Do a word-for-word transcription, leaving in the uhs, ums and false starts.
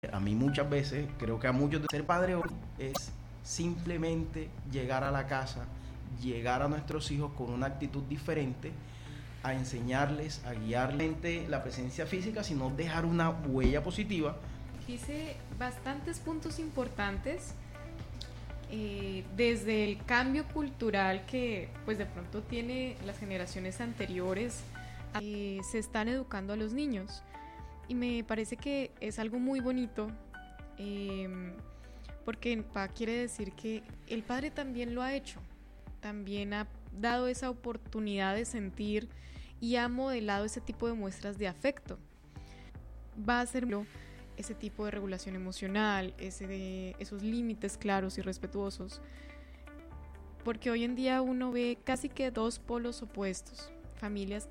A mí muchas veces, creo que a muchos, de ser padre hoy es simplemente llegar a la casa, llegar a nuestros hijos con una actitud diferente, a enseñarles, a guiarles la presencia física, sino dejar una huella positiva. Dice bastantes puntos importantes, eh, desde el cambio cultural que pues de pronto tiene las generaciones anteriores, eh, se están educando a los niños. Y me parece que es algo muy bonito, eh, porque quiere decir que el padre también lo ha hecho, también ha dado esa oportunidad de sentir y ha modelado ese tipo de muestras de afecto. Va a ser ese tipo de regulación emocional, ese de esos límites claros y respetuosos, porque hoy en día uno ve casi que dos polos opuestos, familias